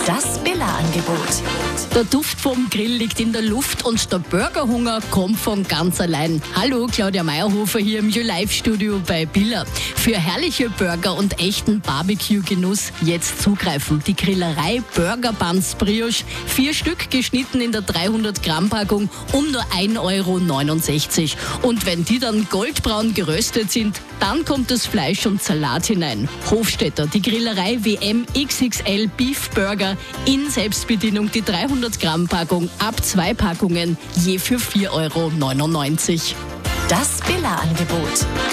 Das Billa-Angebot. Der Duft vom Grill liegt in der Luft und der Burgerhunger kommt von ganz allein. Hallo, Claudia Meyerhofer hier im YouLive-Studio bei Billa. Für herrliche Burger und echten Barbecue-Genuss jetzt zugreifen. Die Grillerei Burger Buns Brioche, 4 Stück geschnitten in der 300-Gramm-Packung um nur 1,69 €. Und wenn die dann goldbraun geröstet sind, dann kommt das Fleisch und Salat hinein. Hofstetter, die Grillerei WM XXL Beef Burger in Selbstbedienung, die 300-Gramm-Packung ab 2 Packungen, je für 4,99 €. Das Billa-Angebot.